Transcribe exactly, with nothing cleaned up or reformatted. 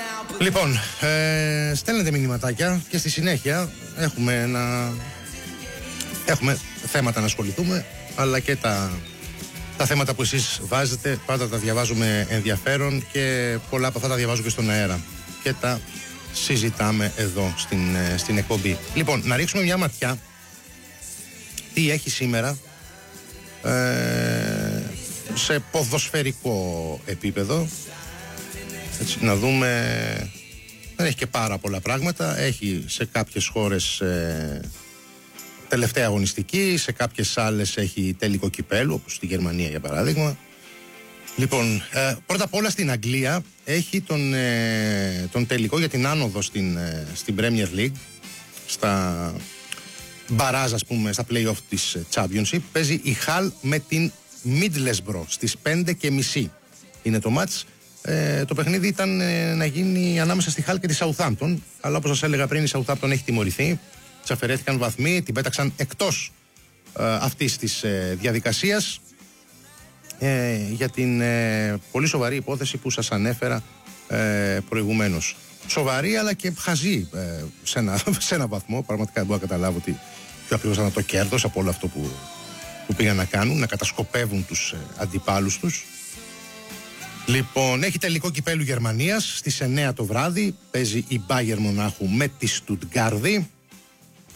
Λοιπόν, ε, στέλνετε μηνυματάκια και στη συνέχεια έχουμε, ένα... έχουμε θέματα να ασχοληθούμε, αλλά και τα, τα θέματα που εσείς βάζετε πάντα τα διαβάζουμε ενδιαφέρον και πολλά από αυτά τα διαβάζω και στον αέρα και τα συζητάμε εδώ στην, στην εκπομπή. Λοιπόν, να ρίξουμε μια ματιά τι έχει σήμερα ε, σε ποδοσφαιρικό επίπεδο. Έτσι, να δούμε. Δεν έχει και πάρα πολλά πράγματα. Έχει σε κάποιες χώρες ε, τελευταία αγωνιστική, σε κάποιες άλλες έχει τελικό κυπέλου, όπως στη Γερμανία για παράδειγμα. Λοιπόν, ε, πρώτα απ' όλα στην Αγγλία έχει τον, ε, τον τελικό για την άνοδο στην, ε, στην Premier League, στα μπαράζ, ας πούμε, στα play-off της Championship. Παίζει η Hull με την Middlesbrough στις πέντε και μισή είναι το μάτς. Ε, το παιχνίδι ήταν ε, να γίνει ανάμεσα στη Hull και τη Southampton, αλλά όπως σας έλεγα πριν, η Southampton έχει τιμωρηθεί, της αφαιρέθηκαν βαθμοί, την πέταξαν εκτός ε, αυτής της ε, διαδικασίας ε, για την ε, πολύ σοβαρή υπόθεση που σας ανέφερα ε, προηγουμένως. Σοβαρή αλλά και χαζή ε, σε, ένα, σε ένα βαθμό. Πραγματικά δεν μπορώ να καταλάβω ότι πιο ακριβώς ήταν το κέρδος από όλο αυτό που, που πήγαν να κάνουν, να κατασκοπεύουν τους ε, αντιπάλους τους. Λοιπόν, έχει τελικό κυπέλου Γερμανίας στις εννιά το βράδυ. Παίζει η Bayern Μονάχου με τη Στουτγκάρδη.